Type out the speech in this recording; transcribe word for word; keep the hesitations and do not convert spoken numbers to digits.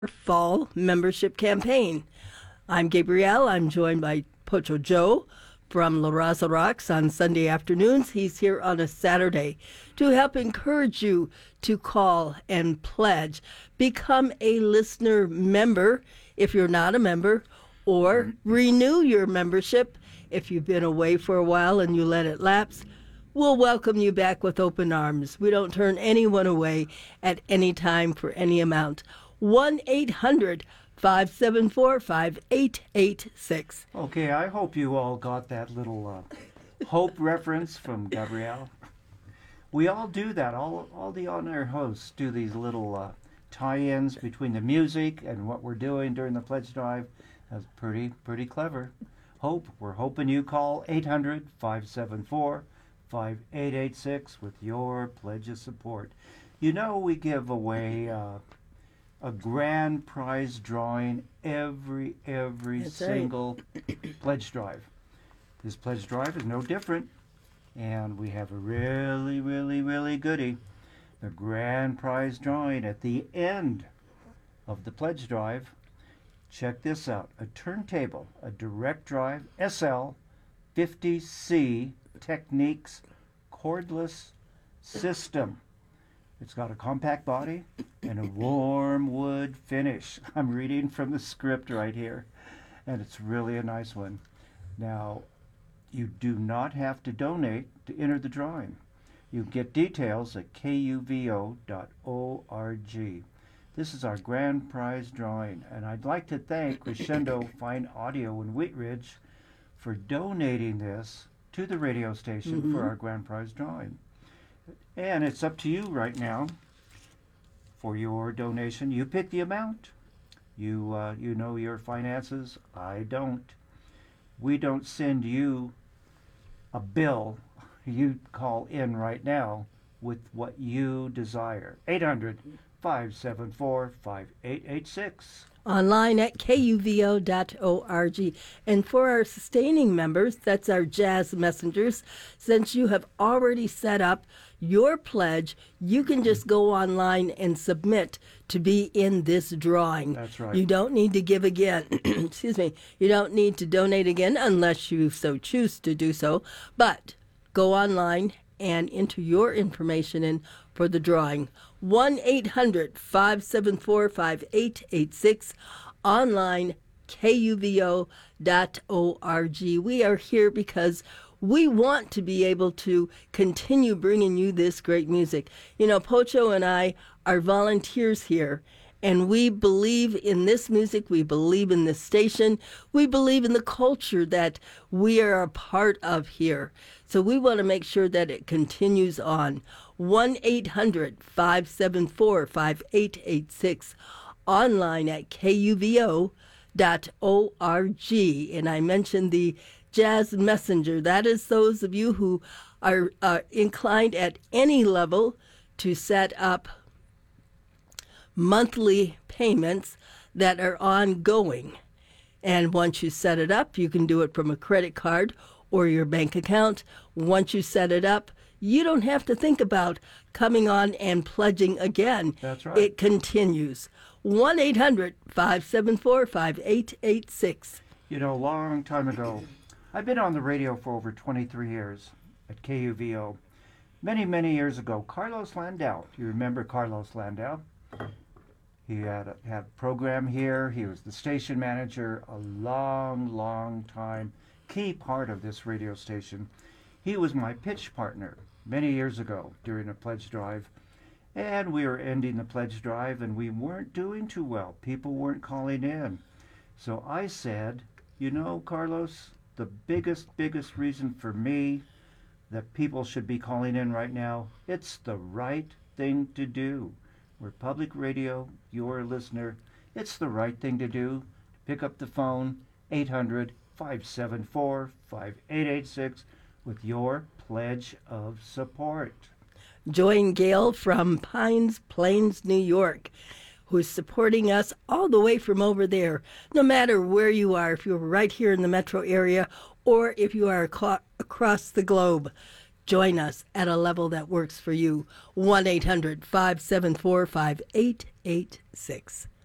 fall membership campaign. I'm Gabrielle. I'm joined by Pocho Joe from La Raza Rocks on Sunday afternoons. He's here on a Saturday to help encourage you to call and pledge. Become a listener member if you're not a member, or renew your membership if you've been away for a while and you let it lapse. We'll welcome you back with open arms. We don't turn anyone away at any time for any amount. one eight hundred five seven four five eight eight six. Okay, I hope you all got that little uh, hope reference from Gabrielle. We all do that. All all the on-air hosts do these little uh, tie-ins between the music and what we're doing during the pledge drive. That's pretty pretty clever. Hope, we're hoping you call eight hundred five seven four five eight eight six with your pledge of support. You know, we give away uh, a grand prize drawing every every That's single pledge drive. This pledge drive is no different, and we have a really really really goodie, the grand prize drawing at the end of the pledge drive. Check this out: a turntable, a direct drive S L fifty C Techniques cordless system. It's got a compact body and a warm wood finish. I'm reading from the script right here, and it's really a nice one. Now, you do not have to donate to enter the drawing. You get details at K U V O dot org. This is our grand prize drawing, and I'd like to thank Crescendo Fine Audio in Wheat Ridge for donating this to the radio station mm-hmm. for our grand prize drawing. And it's up to you right now for your donation. You pick the amount. You uh, you know your finances. I don't. We don't send you a bill. You call in right now with what you desire. eight hundred five seven four five eight eight six. Online at K U V O dot org. And for our sustaining members, that's our Jazz Messengers, since you have already set up your pledge, you can just go online and submit to be in this drawing. That's right. You don't need to give again. Excuse me. You don't need to donate again unless you so choose to do so. But go online and enter your information in for the drawing. one eight hundred five seven four five eight eight six. Online, K U V O dot org. We are here because we want to be able to continue bringing you this great music. You know, Pocho and I are volunteers here, and we believe in this music. We believe in this station. We believe in the culture that we are a part of here. So we want to make sure that it continues on. one eight hundred five seven four five eight eight six. Online at K U V O dot org. And I mentioned the Jazz Messenger. That is those of you who are uh, inclined at any level to set up monthly payments that are ongoing. And once you set it up, you can do it from a credit card or your bank account. Once you set it up, you don't have to think about coming on and pledging again. That's right. It continues. one eight hundred five seven four five eight eight six. You know, a long time ago, I've been on the radio for over twenty-three years at K U V O. Many, many years ago, Carlos Landau. You remember Carlos Landau? He had a, had a program here. He was the station manager a long, long time. Key part of this radio station. He was my pitch partner many years ago during a pledge drive. And we were ending the pledge drive, and we weren't doing too well. People weren't calling in. So I said, you know, Carlos, the biggest, biggest reason for me that people should be calling in right now, it's the right thing to do. We're public radio, you're a listener. It's the right thing to do. Pick up the phone, eight hundred five seven four five eight eight six, with your pledge of support. Join Gail from Pines Plains, New York, who's supporting us all the way from over there. No matter where you are, if you're right here in the metro area or if you are ac- across the globe, join us at a level that works for you. one eight hundred five seven four five eight eight six.